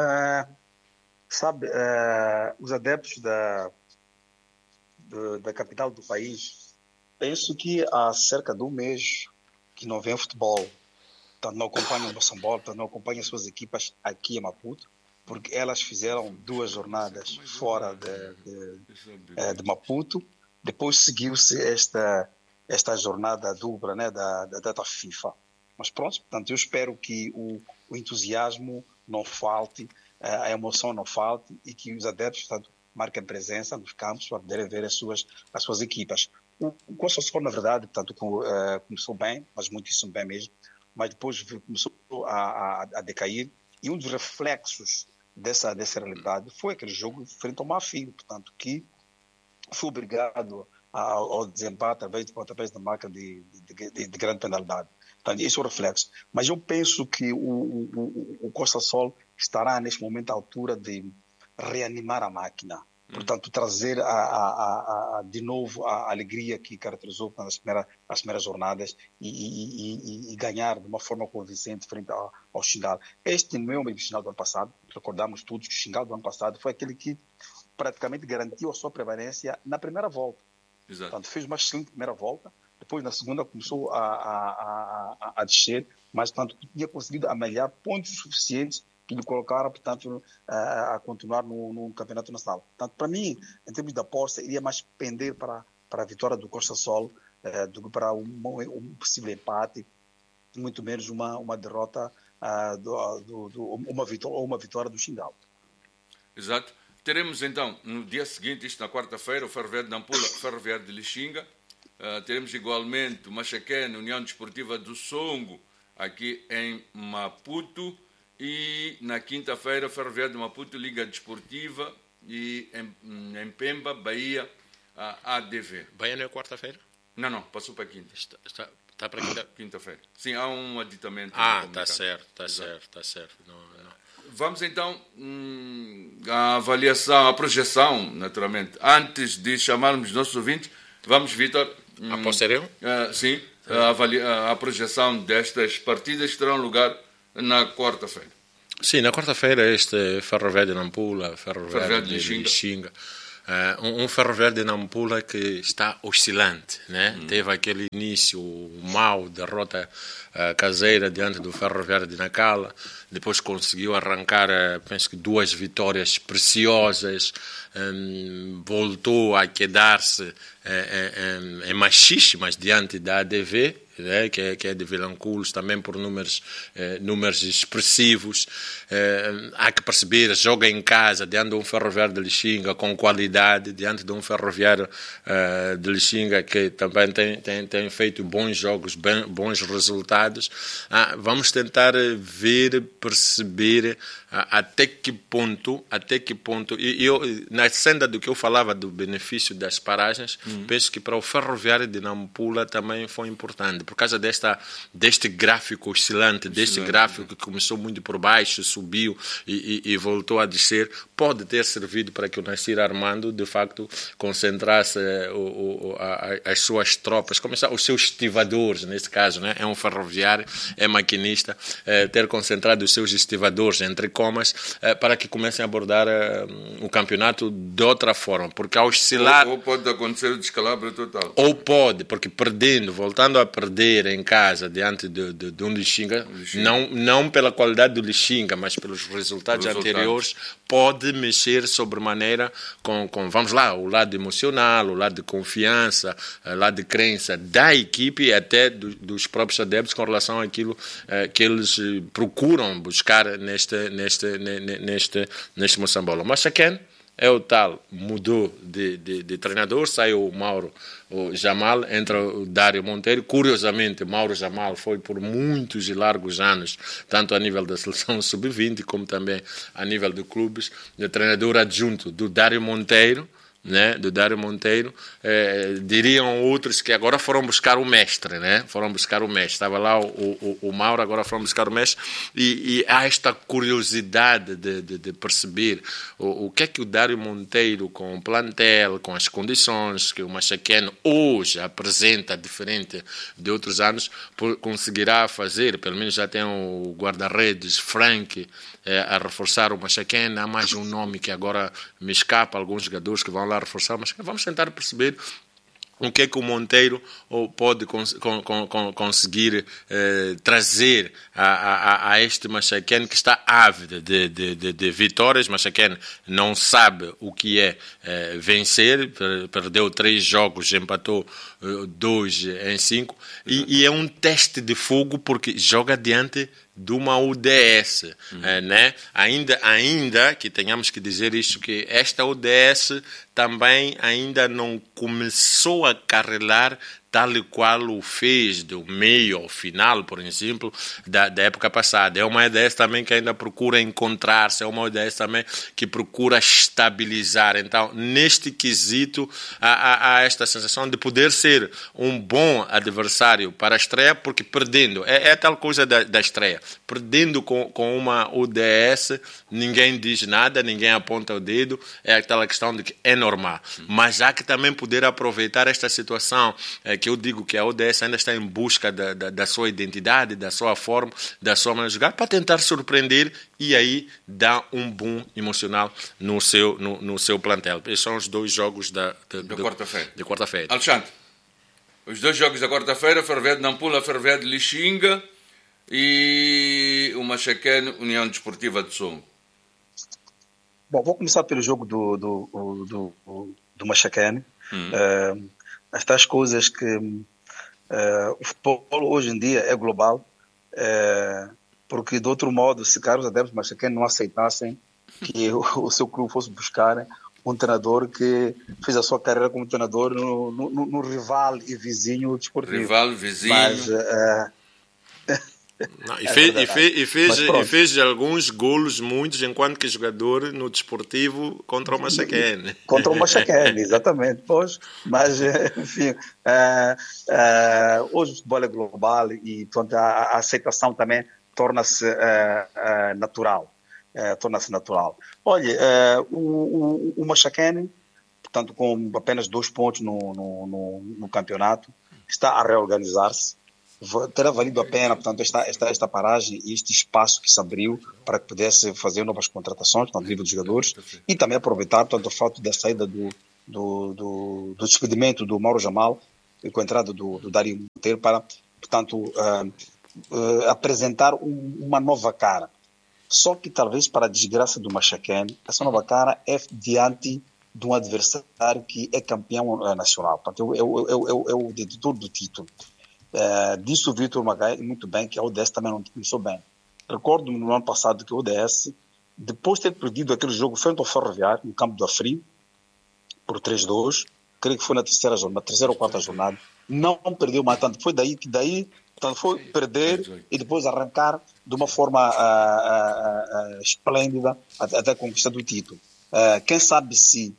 os adeptos da capital do país, penso que há cerca de um mês que não vem futebol, portanto não acompanham o Moçambola, portanto não acompanham as suas equipas aqui em Maputo, porque elas fizeram 2 jornadas fora de Maputo, depois seguiu-se esta jornada dupla, né, da data FIFA. Mas pronto, portanto eu espero que o entusiasmo não falte, a emoção não falte e que os adeptos, portanto, marquem presença nos campos para poderem ver as suas equipas. O Costa do Sol, na verdade, portanto, começou bem, mas muitíssimo bem mesmo, mas depois começou a decair, e um dos reflexos dessa realidade foi aquele jogo frente ao Mafio, portanto, que foi obrigado ao desempate através da marca de grande penalidade. Portanto, esse é o reflexo. Mas eu penso que o Costa do Sol estará neste momento à altura de reanimar a máquina. Portanto, trazer de novo a alegria que caracterizou as primeiras jornadas e ganhar de uma forma convincente frente ao Xingalo. Este não é o mesmo Xingalo do ano passado. Recordamos todos que o Xingalo do ano passado foi aquele que praticamente garantiu a sua prevalência na primeira volta. Exato. Portanto, fez uma excelente primeira volta. Depois, na segunda, começou a descer, mas, portanto, tinha conseguido amelhar pontos suficientes que lhe colocaram, portanto, a continuar no campeonato nacional. Portanto, para mim, em termos de aposta, iria mais pender para a vitória do Costa Sol do que para um possível empate, muito menos uma derrota, uma vitória do Xingalo. Exato. Teremos, então, no dia seguinte, isto na quarta-feira, o Ferroviário de Nampula, o Ferroviário de Lixinga. Teremos igualmente o Machaquene, União Desportiva do Songo, aqui em Maputo. E na quinta-feira, Ferroviário de Maputo, Liga Desportiva. E em Pemba, Bahia, a ADV. Bahia não é quarta-feira? Não, passou para quinta. Está para quinta? Quinta-feira. Sim, há um aditamento. Está certo. Não. Vamos então à avaliação, à projeção, naturalmente. Antes de chamarmos nossos ouvintes, vamos, Vítor. Posso ser eu? Sim, a projeção destas partidas que terão lugar na quarta-feira. Sim, na quarta-feira este Ferroviário de Nampula, Ferroviário de Lixinga. Um Ferroviário de Nampula que está oscilante, né? Teve aquele início mau, derrota caseira diante do Ferroviário de Nacala, depois conseguiu arrancar, penso que 2 vitórias preciosas, voltou a quedar-se em machistas diante da ADV, né, que é de Vilanculos, também por números expressivos. Há que perceber, joga em casa, diante de um Ferroviário de Lixinga com qualidade, diante de um Ferroviário de Lixinga que também tem feito bons jogos, bons resultados. Vamos tentar perceber até que ponto, e eu, na senda do que eu falava do benefício das paragens, penso que para o Ferroviário de Nampula também foi importante, por causa deste gráfico oscilante, deste gráfico que começou muito por baixo, subiu e voltou a descer, pode ter servido para que o Nassir Armando, de facto, concentrasse as suas tropas, começar os seus estivadores, nesse caso, né? É um ferroviário, é maquinista, ter concentrado os seus estivadores, entre comas, para que comecem a abordar o campeonato de outra forma, porque ao oscilar... Ou pode acontecer o descalabro total. Ou pode, porque voltando a perder em casa diante de um Lixinga, não pela qualidade do Lixinga, mas pelos resultados anteriores, pode mexer sobremaneira com, vamos lá, o lado emocional, o lado de confiança, o lado de crença da equipe e até dos próprios adeptos com relação àquilo que eles procuram buscar neste Moçambola. Mas Chaken é o tal, mudou de treinador, saiu o Mauro Jamal, entra o Dário Monteiro. Curiosamente, Mauro Jamal foi por muitos e largos anos, tanto a nível da seleção sub-20 como também a nível de clubes, o treinador adjunto do Dário Monteiro, né, do Dário Monteiro. Diriam outros que agora foram buscar o mestre, né? Foram buscar o mestre. Estava lá o Mauro, agora foram buscar o mestre. E há esta curiosidade de perceber o que é que o Dário Monteiro, com o plantel, com as condições que o Machaqueno hoje apresenta, diferente de outros anos, conseguirá fazer. Pelo menos já tem o guarda-redes Frank a reforçar o Machaqueno. Há mais um nome que agora me escapa, alguns jogadores que vão lá reforçar, mas vamos tentar perceber o que é que o Monteiro pode conseguir trazer a este Machaqueno, que está ávido de vitórias. Machaqueno não sabe o que é vencer, perdeu 3 jogos, empatou 2 em 5, e é um teste de fogo porque joga diante de uma UDS, né? Ainda que tenhamos que dizer isto, que esta UDS também ainda não começou a carregar tal e qual o fez do meio ao final, por exemplo, da época passada. É uma UDS também que ainda procura encontrar-se, é uma UDS também que procura estabilizar. Então, neste quesito, há esta sensação de poder ser um bom adversário para a estreia, porque perdendo, é tal coisa da estreia, perdendo com uma UDS, ninguém diz nada, ninguém aponta o dedo, é aquela questão de que é normal. Mas há que também poder aproveitar esta situação, que eu digo que a ODS ainda está em busca da sua identidade, da sua forma, da sua maneira de jogar, para tentar surpreender e aí dar um boom emocional no seu plantel. Esses são os 2 jogos da quarta-feira. Alexandre, os 2 jogos da quarta-feira, Ferroviário de Nampula, Ferroviário de Lixinga e o Machaqueno, União Desportiva de Songo. Bom, vou começar pelo jogo do Machaqueno. Estas coisas que o futebol hoje em dia é global, porque de outro modo, se caros adeptos Machaqueno não aceitassem que o seu clube fosse buscar um treinador que fez a sua carreira como treinador no rival e vizinho desportivo. Rival, vizinho. Mas Não, verdade. Mas e pronto. fez alguns golos, muitos, enquanto que jogador no Desportivo contra o Machaquene. Contra o Machaquene, exatamente. Pois, mas, enfim, hoje o futebol é global e portanto, a aceitação também torna-se natural. Torna-se natural. Olha, o Machaquene, portanto, com apenas 2 pontos no campeonato, está a reorganizar-se. Terá valido a pena, portanto, esta paragem e este espaço que se abriu para que pudesse fazer novas contratações, portanto, nível de jogadores, e também aproveitar, portanto, o fato da saída do despedimento do Mauro Jamal e com a entrada do Dário Monteiro para, portanto, apresentar uma nova cara. Só que talvez para a desgraça do Machaquene, essa nova cara é diante de um adversário que é campeão nacional. Portanto, é o detentor do título. Disse o Vitor Magai muito bem que a ODS também não começou bem. Recordo-me no ano passado que a ODS, depois de ter perdido aquele jogo frente ao Ferroviário, no campo do Afri, por 3-2, creio que foi na terceira ou quarta jornada, não perdeu mais tanto. Foi daí portanto, foi perder e depois arrancar de uma forma esplêndida até a conquista do título. Quem sabe se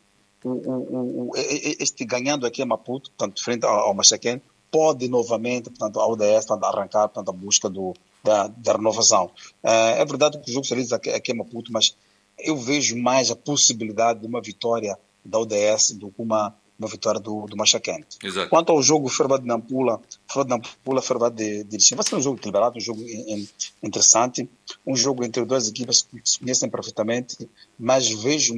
este ganhando aqui a Maputo, portanto, frente ao Machaquene, pode novamente, portanto, a ODS arrancar, portanto, a busca da renovação. É verdade que o jogo se realiza aqui em Maputo, mas eu vejo mais a possibilidade de uma vitória da ODS do que uma vitória do Machaquene. Exato. Quanto ao jogo Ferroviário de Nampula, Ferroviário de Lixinga, vai ser um jogo equilibrado, um jogo interessante, um jogo entre duas equipas que se conhecem perfeitamente, mas vejo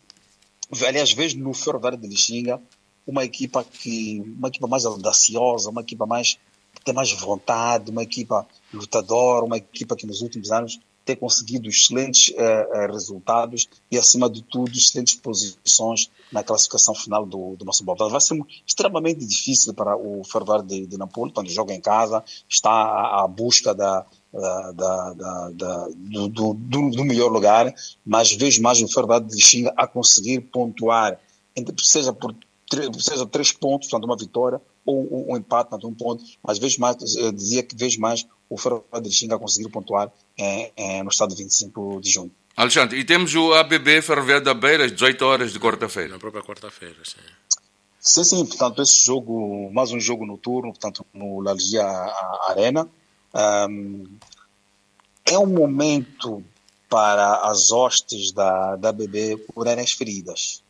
no Ferroviário de Lixinga uma equipa mais audaciosa, uma equipa que tem mais vontade, uma equipa lutadora, uma equipa que nos últimos anos tem conseguido excelentes resultados e, acima de tudo, excelentes posições na classificação final do Moçambique. Vai ser extremamente difícil para o Ferroviário de Nampula, quando joga em casa, está à busca do melhor lugar, mas vejo mais o Ferroviário de Lixinga a conseguir pontuar, seja 3 pontos, portanto, uma vitória, ou um empate, portanto, 1 ponto, mas eu dizia que vejo mais o Ferroviário de Lixinga a conseguir pontuar no estado de 25 de junho. Alexandre, e temos o ABB Ferroviário da Beira às 18 horas de quarta-feira. Na própria quarta-feira, sim. Sim, portanto, esse jogo, mais um jogo noturno, portanto, no Lalgia Arena. É um momento para as hostes da ABB curarem as feridas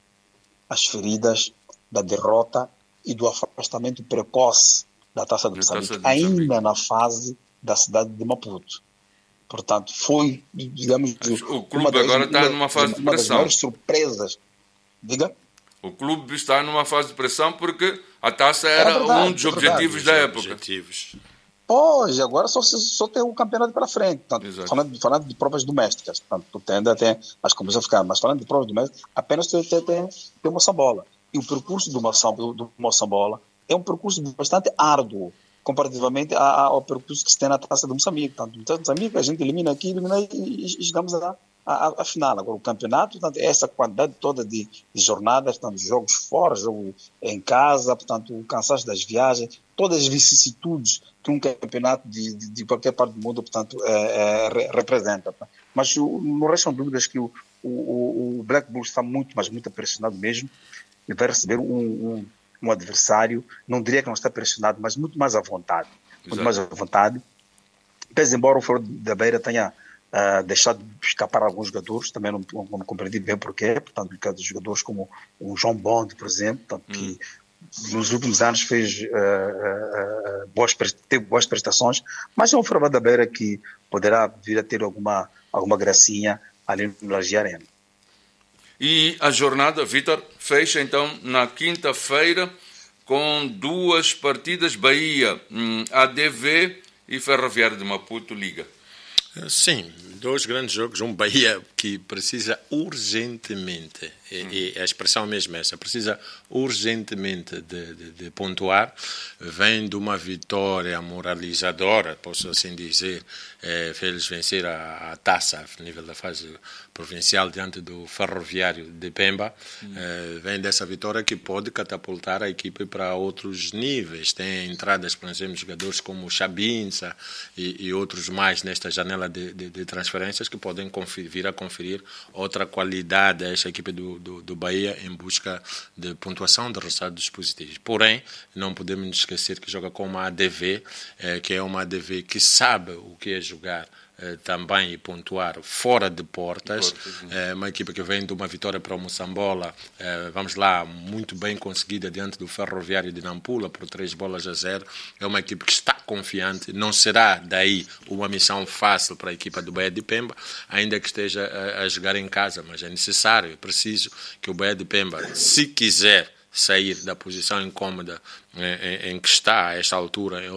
da derrota e do afastamento precoce da Taça de Moçambique, ainda na fase da cidade de Maputo. Portanto, foi, digamos, o clube agora está numa fase de pressão. Uma das maiores surpresas. Diga? O clube está numa fase de pressão porque a taça era um dos objetivos da época. Pois, agora só tem o campeonato pela frente. Portanto, falando de provas domésticas. Portanto, ainda tem as competições africanas, mas falando de provas domésticas, apenas tem o Moçambola. E o percurso do Moçambola é um percurso bastante árduo, comparativamente ao percurso que se tem na Taça de Moçambique. Portanto, Moçambique, a gente elimina e chegamos à final. Agora, o campeonato, portanto, essa quantidade toda de jornadas, portanto, jogos fora, jogo em casa, portanto, o cansaço das viagens, todas as vicissitudes que um campeonato de qualquer parte do mundo, portanto, representa. Mas não restam dúvidas que o Black Bulls está muito, mas muito pressionado mesmo. Ele vai receber um adversário, não diria que não está pressionado, mas muito mais à vontade. Muito mais à vontade. Pese embora o Ferroviário da Beira tenha deixado de escapar alguns jogadores, também não compreendi bem porquê, portanto, jogadores como o João Bond, por exemplo, portanto, que nos últimos anos teve boas prestações, mas é um Ferroviário da Beira que poderá vir a ter alguma gracinha ali no Lalgia Arena. E a jornada, Vítor, fecha então na quinta-feira com 2 partidas, Bahia, ADV e Ferroviário de Maputo, Liga. Sim, 2 grandes jogos. Um Bahia que precisa urgentemente E a expressão mesmo é essa. Precisa urgentemente de pontuar. Vem de uma vitória moralizadora, posso assim dizer, fez vencer a taça a nível da fase provincial diante do Ferroviário de Pemba. Vem dessa vitória que pode catapultar a equipe para outros níveis. Tem entradas, por exemplo, jogadores como o Chabinza e outros mais nesta janela de transferências que podem vir a conferir outra qualidade a esta equipe do Bahia em busca de pontuação de resultados positivos. Porém, não podemos nos esquecer que joga com uma ADV, que é uma ADV que sabe o que é jogar também e pontuar fora de portas. Uma equipa que vem de uma vitória para o Moçambola, vamos lá, muito bem conseguida diante do Ferroviário de Nampula por 3-0. É uma equipe que está confiante. Não será daí uma missão fácil para a equipa do Bahia de Pemba, ainda que esteja a jogar em casa, mas é necessário, é preciso que o Bahia de Pemba, se quiser sair da posição incômoda em que está a esta altura